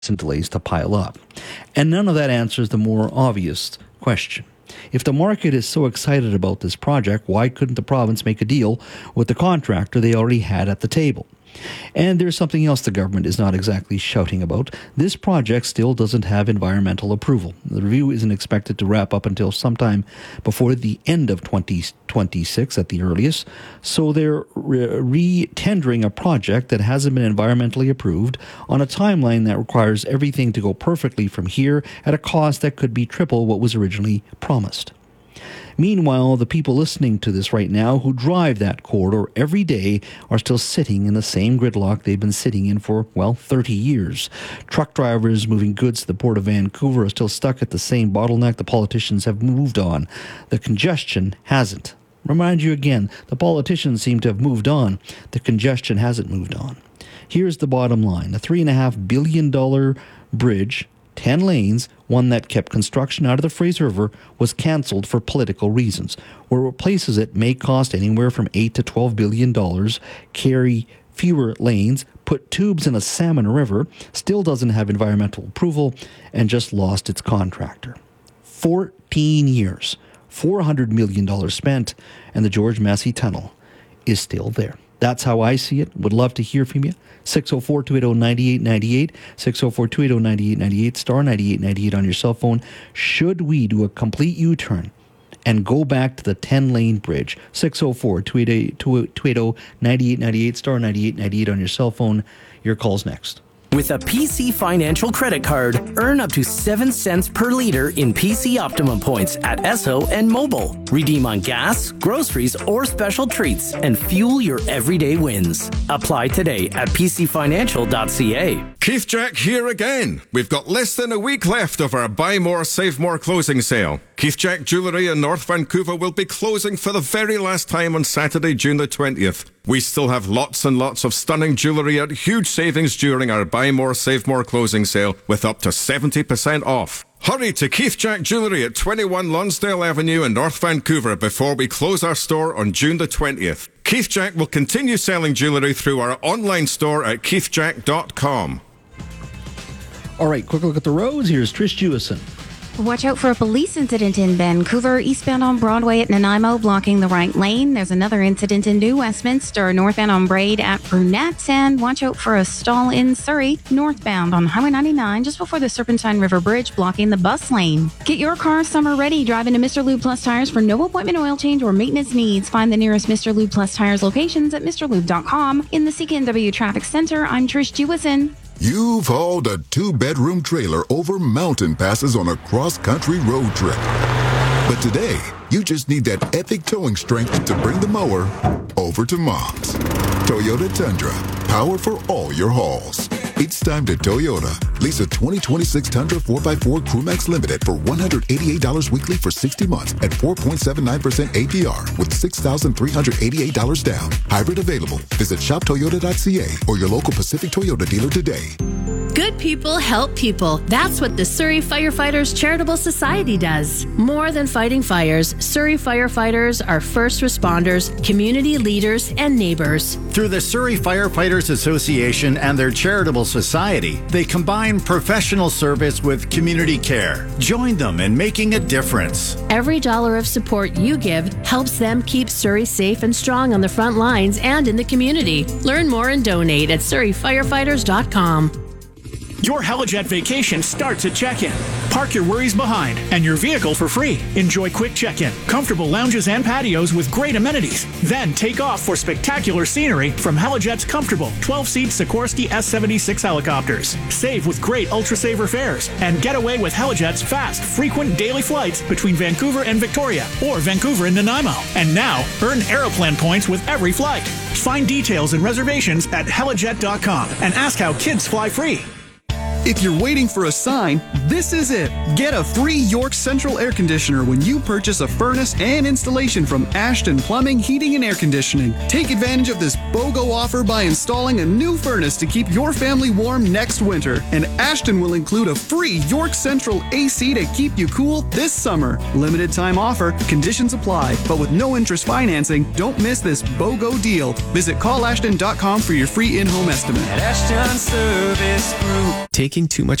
and delays to pile up. And none of that answers the more obvious question. If the market is so excited about this project, why couldn't the province make a deal with the contractor they already had at the table? And there's something else the government is not exactly shouting about. This project still doesn't have environmental approval. The review isn't expected to wrap up until sometime before the end of 2026 at the earliest. So they're re-tendering a project that hasn't been environmentally approved on a timeline that requires everything to go perfectly from here at a cost that could be triple what was originally promised. Meanwhile, the people listening to this right now who drive that corridor every day are still sitting in the same gridlock they've been sitting in for, 30 years. Truck drivers moving goods to the Port of Vancouver are still stuck at the same bottleneck. The politicians have moved on. The congestion hasn't. Remind you again, the politicians seem to have moved on. The congestion hasn't moved on. Here's the bottom line. The $3.5 billion bridge, 10 lanes, one that kept construction out of the Fraser River, was cancelled for political reasons. Where it replaces it may cost anywhere from $8 to $12 billion, carry fewer lanes, put tubes in a salmon river, still doesn't have environmental approval, and just lost its contractor. 14 years, $400 million spent, and the George Massey Tunnel is still there. That's how I see it. Would love to hear from you. 604-280-9898, 604-280-9898, star 9898 on your cell phone. Should we do a complete U-turn and go back to the 10-lane bridge? 604-280-9898, star 9898 on your cell phone. Your call's next. With a PC Financial credit card, earn up to 7 cents per liter in PC Optimum points at Esso and Mobile. Redeem on gas, groceries, or special treats and fuel your everyday wins. Apply today at pcfinancial.ca. Keith Jack here again. We've got less than a week left of our Buy More, Save More closing sale. Keith Jack Jewellery in North Vancouver will be closing for the very last time on Saturday, June the 20th. We still have lots and lots of stunning jewellery at huge savings during our Buy More, Save More closing sale with up to 70% off. Hurry to Keith Jack Jewellery at 21 Lonsdale Avenue in North Vancouver before we close our store on June the 20th. Keith Jack will continue selling jewellery through our online store at keithjack.com. All right, quick look at the roads. Here's Trish Jewison. Watch out for a police incident in Vancouver, eastbound on Broadway at Nanaimo, blocking the right lane. There's another incident in New Westminster, northbound on Braid at Brunette. And watch out for a stall in Surrey, northbound on Highway 99, just before the Serpentine River Bridge, blocking the bus lane. Get your car summer ready. Drive into Mr. Lube Plus Tires for no appointment oil change or maintenance needs. Find the nearest Mr. Lube Plus Tires locations at mrlube.com. In the CKNW Traffic Center, I'm Trish Jewison. You've hauled a 2-bedroom trailer over mountain passes on a cross-country road trip. But today, you just need that epic towing strength to bring the mower over to Mom's. Toyota Tundra, power for all your hauls. It's time to Toyota. Lease a 2026 Tundra 4x4 Crewmax Limited for $188 weekly for 60 months at 4.79% APR with $6,388 down. Hybrid available. Visit shoptoyota.ca or your local Pacific Toyota dealer today. Good people help people. That's what the Surrey Firefighters Charitable Society does. More than fighting fires, Surrey firefighters are first responders, community leaders, and neighbors. Through the Surrey Firefighters Association and their charitable society, they combine professional service with community care. Join them in making a difference. Every dollar of support you give helps them keep Surrey safe and strong on the front lines and in the community. Learn more and donate at surreyfirefighters.com. Your Helijet vacation starts at check-in. Park your worries behind and your vehicle for free. Enjoy quick check-in, comfortable lounges and patios with great amenities. Then take off for spectacular scenery from Helijet's comfortable 12-seat Sikorsky S-76 helicopters. Save with great Ultra-Saver fares and get away with Helijet's fast, frequent daily flights between Vancouver and Victoria or Vancouver and Nanaimo. And now, earn Aeroplan points with every flight. Find details and reservations at helijet.com and ask how kids fly free. If you're waiting for a sign, this is it. Get a free York Central air conditioner when you purchase a furnace and installation from Ashton Plumbing, Heating, and Air Conditioning. Take advantage of this BOGO offer by installing a new furnace to keep your family warm next winter. And Ashton will include a free York Central AC to keep you cool this summer. Limited time offer, conditions apply, but with no interest financing, don't miss this BOGO deal. Visit callashton.com for your free in-home estimate. At Ashton Service Group. Take taking too much